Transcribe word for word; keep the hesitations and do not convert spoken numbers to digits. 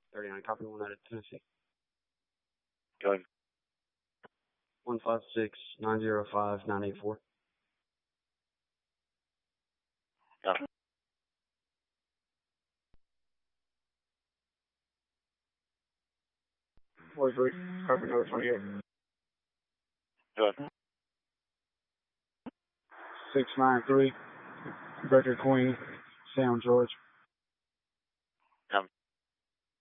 thirty-nine, copy one out of Tennessee. Go ahead. one five six, nine zero five, nine eight four. Yeah. forty-three, copy number twenty-eight. Go ahead. six nine three, Breaker Queen, Sound George.